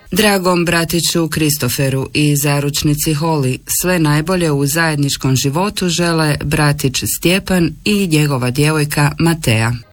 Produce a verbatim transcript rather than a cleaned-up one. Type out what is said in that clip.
Dragom bratiću Kristoferu i zaručnici Holly, sve najbolje u zajedničkom životu žele bratić Stjepan i njegova djevojka Matea.